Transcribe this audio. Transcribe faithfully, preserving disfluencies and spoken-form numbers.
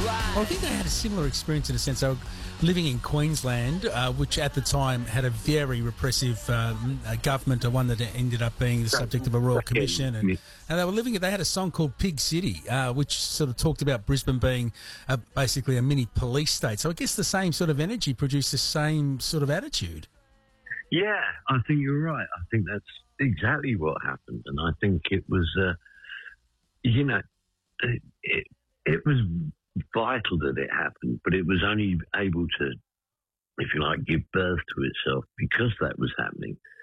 Well, I think they had a similar experience in a sense. They were living in Queensland, uh, which at the time had a very repressive um, uh, government, uh, one that ended up being the subject of a royal commission. And, and they were living, they had a song called Pig City, uh, which sort of talked about Brisbane being uh, basically a mini police state. So I guess the same sort of energy produced the same sort of attitude. Yeah, I think you're right. I think that's exactly what happened. And I think it was, uh, you know, it, it, it was vital that it happened, but it was only able to, if you like, give birth to itself because that was happening.